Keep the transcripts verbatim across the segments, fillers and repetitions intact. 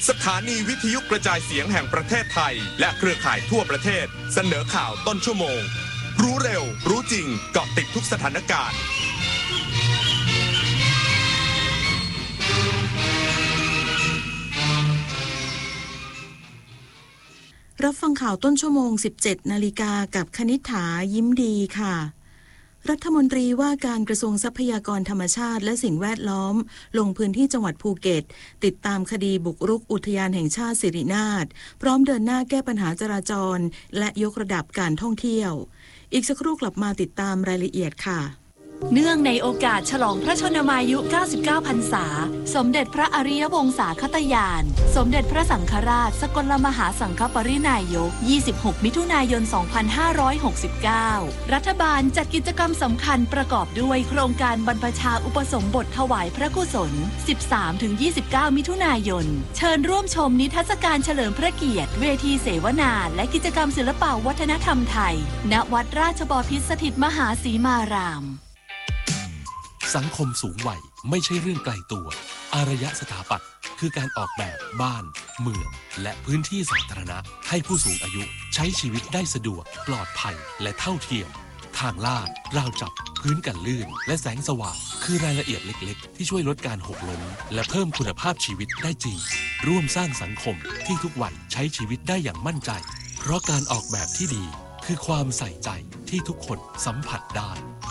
สถานีวิทยุกระจายเสียงแห่งประเทศไทยและเครือข่ายทั่วประเทศเสนอข่าวต้นชั่วโมงรู้เร็วรู้จริงเกาะติดทุกสถานการณ์รับฟังข่าวต้นชั่วโมง สิบเจ็ดนาฬิกากับคณิษฐายิ้มดีค่ะรัฐมนตรีว่าการกระทรวงทรัพยากรธรรมชาติและสิ่งแวดล้อมลงพื้นที่จังหวัดภูเก็ตติดตามคดีบุกรุกอุทยานแห่งชาติสิรินาถพร้อมเดินหน้าแก้ปัญหาจราจรและยกระดับการท่องเที่ยวอีกสักครู่กลับมาติดตามรายละเอียดค่ะเนื่องในโอกาสฉลองพระชนมายุเก้าสิบเก้าพรรษาสมเด็จพระอริยวงศาคตญาณสมเด็จพระสังฆราชสกลมหาสังฆปรินายกยี่สิบหกมิถุนายนสองพันห้าร้อยหกสิบเก้ารัฐบาลจัดกิจกรรมสำคัญประกอบด้วยโครงการบรรพชาอุปสมบทถวายพระกุศล สิบสามถึงยี่สิบเก้า มิถุนายนเชิญร่วมชมนิทรรศการเฉลิมพระเกียรติเวทีเสวนาและกิจกรรมศิลปวัฒนธรรมไทยณวัดราชบพิตรสถิตมหาสีมารามสังคมสูงวัยไม่ใช่เรื่องไกลตัวอารยสถาปัตย์คือการออกแบบบ้านเมืองและพื้นที่สาธารณะให้ผู้สูงอายุใช้ชีวิตได้สะดวกปลอดภัยและเท่าเทียมทางลาดราวจับพื้นกันลื่นและแสงสว่างคือรายละเอียดเล็กๆที่ช่วยลดการหกล้มและเพิ่มคุณภาพชีวิตได้จริงร่วมสร้างสังคมที่ทุกวันใช้ชีวิตได้อย่างมั่นใจเพราะการออกแบบที่ดีคือความใส่ใจที่ทุกคนสัมผัสได้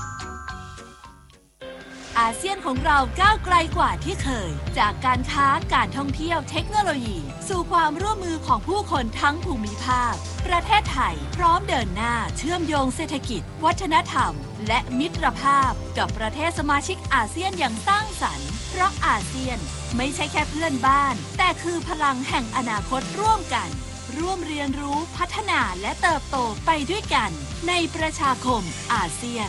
อาเซียนของเราก้าวไกลกว่าที่เคยจากการค้าการท่องเที่ยวเทคโนโลยีสู่ความร่วมมือของผู้คนทั้งภูมิภาคประเทศไทยพร้อมเดินหน้าเชื่อมโยงเศรษฐกิจวัฒนธรรมและมิตรภาพกับประเทศสมาชิกอาเซียนอย่างสร้างสรรค์เพราะอาเซียนไม่ใช่แค่เพื่อนบ้านแต่คือพลังแห่งอนาคตร่วมกันร่วมเรียนรู้พัฒนาและเติบโตไปด้วยกันในประชาคมอาเซียน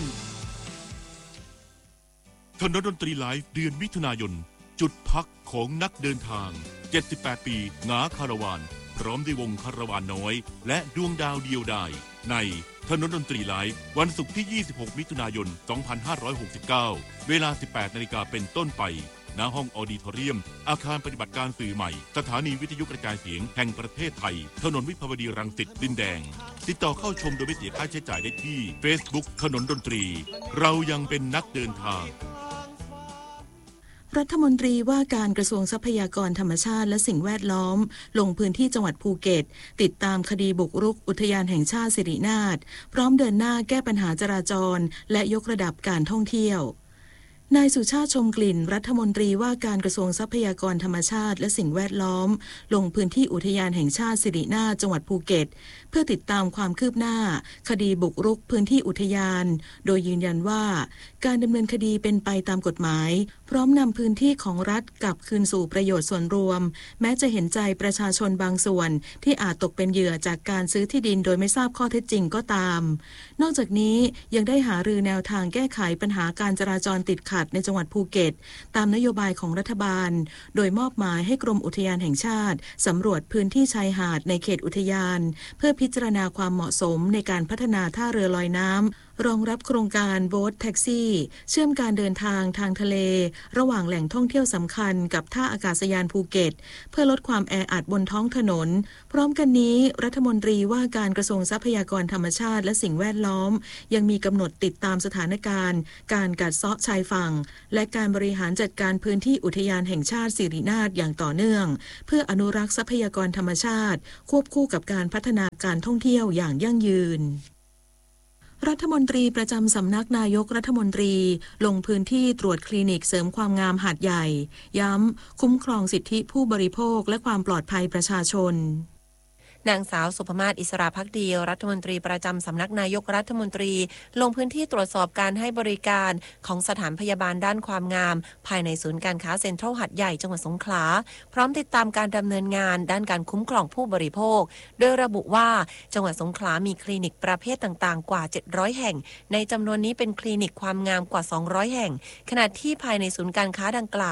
ถนนดนตรีไลฟ์เดือนมิถุนายนจุดพักของนักเดินทางเจ็ดสิบแปดปีหงาคาราวานพร้อมด้วยวงคาราวานน้อยและดวงดาวเดียวดายในถนนดนตรีไลฟ์วันศุกร์ที่ยี่สิบหกมิถุนายนสองพันห้าร้อยหกสิบเก้าเวลา สิบแปดนาฬิกาเป็นต้นไปณห้องออดิทอเรียมอาคารปฏิบัติการสื่อใหม่สถานีวิทยุกระจายเสียงแห่งประเทศไทยถนนวิภาวดีรังสิตดินแดงติดต่อเข้าชมโดยไม่เสียค่าใช้จ่ายได้ที่ Facebook ถนนดนตรีเรายังเป็นนักเดินทางรัฐมนตรีว่าการกระทรวงทรัพยากรธรรมชาติและสิ่งแวดล้อมลงพื้นที่จังหวัดภูเก็ตติดตามคดีบุกรุกอุทยานแห่งชาติสิรินาถพร้อมเดินหน้าแก้ปัญหาจราจรและยกระดับการท่องเที่ยวนายสุชาติชมกลิ่นรัฐมนตรีว่าการกระทรวงทรัพยากรธรรมชาติและสิ่งแวดล้อมลงพื้นที่อุทยานแห่งชาติสิรินาถจังหวัดภูเก็ตเพื่อติดตามความคืบหน้าคดีบุกรุกพื้นที่อุทยานโดยยืนยันว่าการดำเนินคดีเป็นไปตามกฎหมายพร้อมนำพื้นที่ของรัฐกลับคืนสู่ประโยชน์ส่วนรวมแม้จะเห็นใจประชาชนบางส่วนที่อาจตกเป็นเหยื่อจากการซื้อที่ดินโดยไม่ทราบข้อเท็จจริงก็ตามนอกจากนี้ยังได้หารือแนวทางแก้ไขปัญหาการจราจรติดขัดในจังหวัดภูเก็ตตามนโยบายของรัฐบาลโดยมอบหมายให้กรมอุทยานแห่งชาติสำรวจพื้นที่ชายหาดในเขตอุทยานเพื่อพิจารณาความเหมาะสมในการพัฒนาท่าเรือลอยน้ำรองรับโครงการโบ๊ทแท็กซี่เชื่อมการเดินทางทางทะเลระหว่างแหล่งท่องเที่ยวสำคัญกับท่าอากาศยานภูเก็ตเพื่อลดความแออัดบนท้องถนนพร้อมกันนี้รัฐมนตรีว่าการกระทรวงทรัพยากรธรรมชาติและสิ่งแวดล้อมยังมีกำหนดติดตามสถานการณ์การกัดเซาะชายฝั่งและการบริหารจัดการพื้นที่อุทยานแห่งชาติสิรินาถอย่างต่อเนื่องเพื่ออนุรักษ์ทรัพยากรธรรมชาติควบคู่กับการพัฒนาการท่องเที่ยวอย่างยั่งยืนรัฐมนตรีประจำสำนักนายกรัฐมนตรีลงพื้นที่ตรวจคลินิกเสริมความงามหาดใหญ่ย้ำคุ้มครองสิทธิผู้บริโภคและความปลอดภัยประชาชนนางสาวสุภมาศอิสระภักดีรัฐมนตรีประจำสำนักนายกรัฐมนตรีลงพื้นที่ตรวจสอบการให้บริการของสถานพยาบาลด้านความงามภายในศูนย์การค้าเซ็นทรัลหาดใหญ่จังหวัดสงขลาพร้อมติดตามการดำเนินงานด้านการคุ้มครองผู้บริโภคโดยระบุว่าจังหวัดสงขลามีคลินิกประเภทต่างๆกว่าเจ็ดร้อยแห่งในจำนวนนี้เป็นคลินิกความงามกว่าสองร้อยแห่งขณะที่ภายในศูนย์การค้าดังกล่าว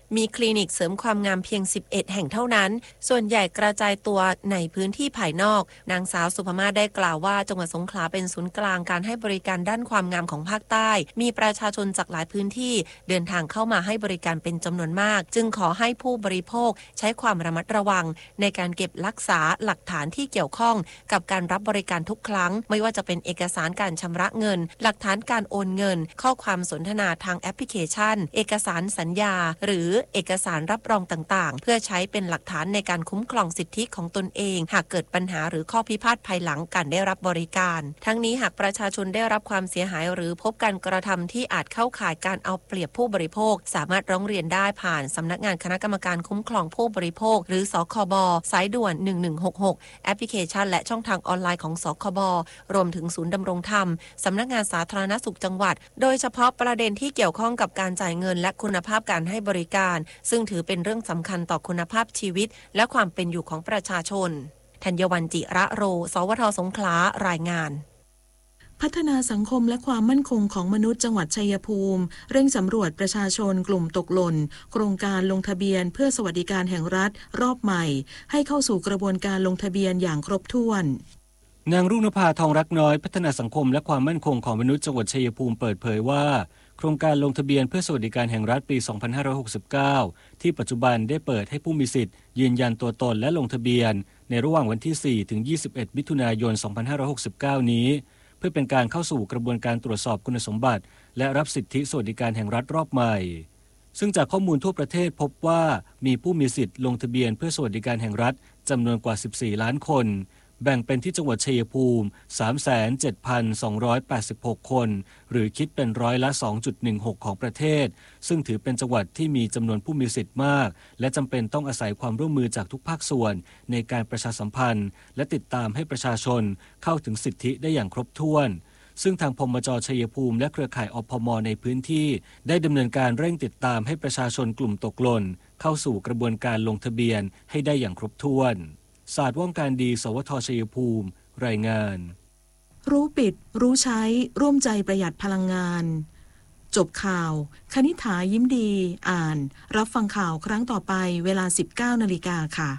มีคลินิกเสริมความงามเพียงสิบเอ็ดแห่งเท่านั้นส่วนใหญ่กระจายตัวในพื้นที่ภายนอกนางสาวสุภมาศได้กล่าวว่าจังหวัดสงขลาเป็นศูนย์กลางการให้บริการด้านความงามของภาคใต้มีประชาชนจากหลายพื้นที่เดินทางเข้ามาให้บริการเป็นจำนวนมากจึงขอให้ผู้บริโภคใช้ความระมัดระวังในการเก็บรักษาหลักฐานที่เกี่ยวข้องกับการรับบริการทุกครั้งไม่ว่าจะเป็นเอกสารการชำระเงินหลักฐานการโอนเงินข้อความสนทนาทางแอปพลิเคชันเอกสารสัญญาหรือเอกสารรับรองต่างๆเพื่อใช้เป็นหลักฐานในการคุ้มครองสิทธิของตนเองหากเกิดปัญหาหรือข้อพิพาทภายหลังการได้รับบริการทั้งนี้หากประชาชนได้รับความเสียหายหรือพบการกระทำที่อาจเข้าข่ายการเอาเปรียบผู้บริโภคสามารถร้องเรียนได้ผ่านสำนักงานคณะกรรมการคุ้มครองผู้บริโภคหรือสคบสายด่วนหนึ่งหนึ่งหกหกแอปพลิเคชันและช่องทางออนไลน์ของสคบรวมถึงศูนย์ดำรงธรรมสำนักงานสาธารณสุขจังหวัดโดยเฉพาะประเด็นที่เกี่ยวข้องกับการจ่ายเงินและคุณภาพการให้บริการซึ่งถือเป็นเรื่องสำคัญต่อคุณภาพชีวิตและความเป็นอยู่ของประชาชนธัญวรรณจิระโรสวทสงขลารายงานพัฒนาสังคมและความมั่นคงของมนุษย์จังหวัดชัยภูมิเร่งสำรวจประชาชนกลุ่มตกหล่นโครงการลงทะเบียนเพื่อสวัสดิการแห่งรัฐรอบใหม่ให้เข้าสู่กระบวนการลงทะเบียนอย่างครบถ้วนนางรุ่งนภาทองรักน้อยพัฒนาสังคมและความมั่นคงของมนุษย์จังหวัดชัยภูมิเปิดเผยว่าโครงการลงทะเบียนเพื่อสวัสดิการแห่งรัฐปี สองพันห้าร้อยหกสิบเก้า ที่ปัจจุบันได้เปิดให้ผู้มีสิทธิ์ยืนยันตัวตนและลงทะเบียนในระหว่างวันที่ สี่ถึงยี่สิบเอ็ด มิถุนายน สองพันห้าร้อยหกสิบเก้า นี้เพื่อเป็นการเข้าสู่กระบวนการตรวจสอบคุณสมบัติและรับสิทธิสวัสดิการแห่งรัฐรอบใหม่ซึ่งจากข้อมูลทั่วประเทศพบว่ามีผู้มีสิทธิ์ลงทะเบียนเพื่อสวัสดิการแห่งรัฐจำนวนกว่าสิบสี่ล้านคนแบ่งเป็นที่จังหวัดชัยภูมิ สามแสนเจ็ดพันสองร้อยแปดสิบหก คนหรือคิดเป็นร้อยละ สองจุดหนึ่งหก ของประเทศซึ่งถือเป็นจังหวัดที่มีจำนวนผู้มีสิทธิ์มากและจำเป็นต้องอาศัยความร่วมมือจากทุกภาคส่วนในการประชาสัมพันธ์และติดตามให้ประชาชนเข้าถึงสิทธิได้อย่างครบถ้วนซึ่งทางพมจ.ชัยภูมิและเครือข่ายอพม.ในพื้นที่ได้ดำเนินการเร่งติดตามให้ประชาชนกลุ่มตกหล่นเข้าสู่กระบวนการลงทะเบียนให้ได้อย่างครบถ้วนศาสตร์ว่องการดีสวทชัยภูมิรายงานรู้ปิดรู้ใช้ร่วมใจประหยัดพลังงานจบข่าวคณิษฐายิ้มดีอ่านรับฟังข่าวครั้งต่อไปเวลา สิบเก้านาฬิกา ค่ะ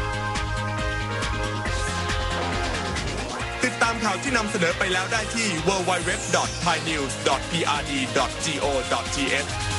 ติดตามข่าวที่นำเสนอไปแล้วได้ที่ ดับเบิลยู ดับเบิลยู ดับเบิลยู ดอท ไทยนิวส์ ดอท พี อาร์ ดี ดอท จี โอ ดอท ที เอช